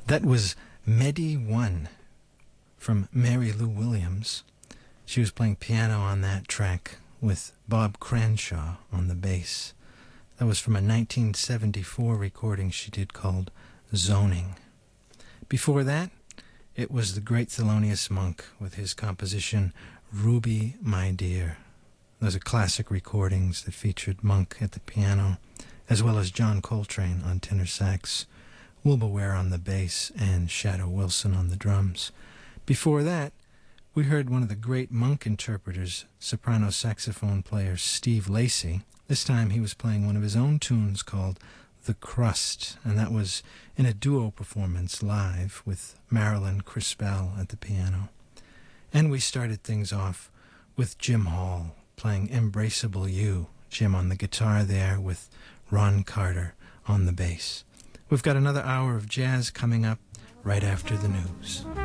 That was Medi One from Mary Lou Williams. She was playing piano on that track with Bob Cranshaw on the bass. That was from a 1974 recording she did called Zoning. Before that, it was the great Thelonious Monk with his composition Ruby, My Dear. Those are classic recordings that featured Monk at the piano, as well as John Coltrane on tenor sax, Wilbur Ware on the bass, and Shadow Wilson on the drums. Before that, we heard one of the great Monk interpreters, soprano saxophone player Steve Lacy. This time he was playing one of his own tunes called The Crust, and that was in a duo performance live with Marilyn Crispell at the piano. And we started things off with Jim Hall playing Embraceable You, Jim on the guitar there with Ron Carter on the bass. We've got another hour of jazz coming up right after the news.